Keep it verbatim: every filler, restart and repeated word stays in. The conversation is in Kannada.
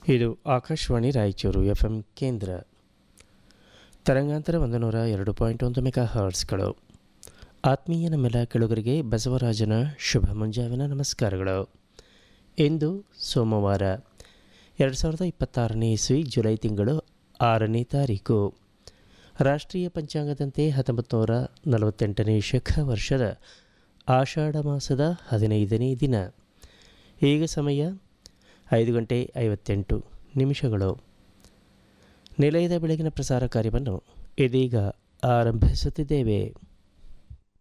ಇದು ಆಕಾಶವಾಣಿ ರಾಯಚೂರು ಎಫ್ ಎಂ ಕೇಂದ್ರ. ತರಂಗಾಂತರ ಒಂದು ನೂರ ಎರಡು ಪಾಯಿಂಟ್ ಒಂದು ಮೆಗಾ ಹರ್ಟ್ಸ್ಗಳು. ಆತ್ಮೀಯ ನಮ್ಮೆಲ್ಲ ಕೆಳುಗರಿಗೆ ಬಸವರಾಜನ ಶುಭ ಮುಂಜಾವಿನ ನಮಸ್ಕಾರಗಳು. ಇಂದು ಸೋಮವಾರ, ಎರಡು ಸಾವಿರದ ಇಪ್ಪತ್ತಾರನೇ ಇಸ್ವಿ ಜುಲೈ ತಿಂಗಳು ಆರನೇ ತಾರೀಕು. ರಾಷ್ಟ್ರೀಯ ಪಂಚಾಂಗದಂತೆ ಹತ್ತೊಂಬತ್ತು ನೂರ ನಲವತ್ತೆಂಟನೇ ಶಕ ವರ್ಷದ ಆಷಾಢ ಮಾಸದ ಹದಿನೈದನೇ ದಿನ. ಈಗ ಸಮಯ ಐದು ಗಂಟೆ ಐವತ್ತೆಂಟು ನಿಮಿಷಗಳು. ನಿಲಯದ ಬೆಳಗಿನ ಪ್ರಸಾರ ಕಾರ್ಯವನ್ನು ಇದೀಗ ಆರಂಭಿಸುತ್ತಿದ್ದೇವೆ.